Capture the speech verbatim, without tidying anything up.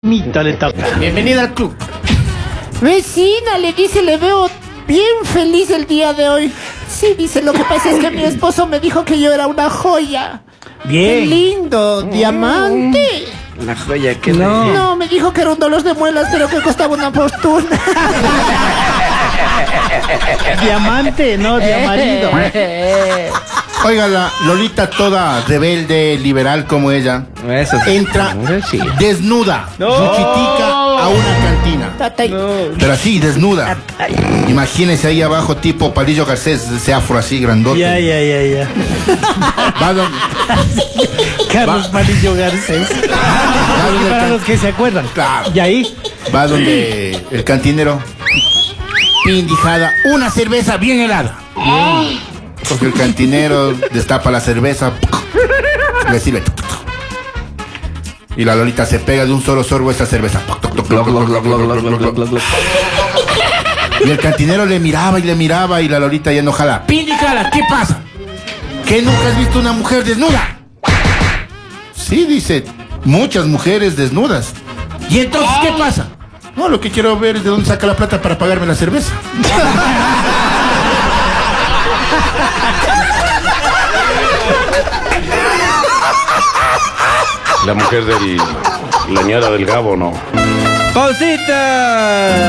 Mito le toca. Bienvenida al club. Vecina, le dice, le veo bien feliz el día de hoy. Sí, dice, lo que pasa es que mi esposo me dijo que yo era una joya. Bien. Qué lindo, diamante. Una joya que No. No, me dijo que era un dolor de muelas, pero que costaba una fortuna. Diamante, no, diamarido. Oiga, la Lolita toda rebelde, liberal como ella, Eso sí. entra Sí. desnuda, No. ruchitica a una cantina. Tata, Pero así, desnuda. Imagínese ahí abajo, tipo Palillo Garcés, ese afro así grandote. Ya, ya, ya, ya. Va don- Carlos Palillo Garcés. va donde el Para can- los que se acuerdan. Claro. Y ahí, va donde el cantinero. Pindijada, una cerveza bien helada. Porque el cantinero destapa la cerveza, le sirve. Y la Lolita se pega de un solo sorbo esa cerveza. Y el cantinero le miraba y le miraba y la Lolita ya enojada. Pindijada, ¿qué pasa? ¿Que nunca has visto una mujer desnuda? Sí, dice, muchas mujeres desnudas. ¿Y entonces qué pasa? No, lo que quiero ver es de dónde saca la plata para pagarme la cerveza. La mujer del... La ñora del Gabo, no. ¡Pausita!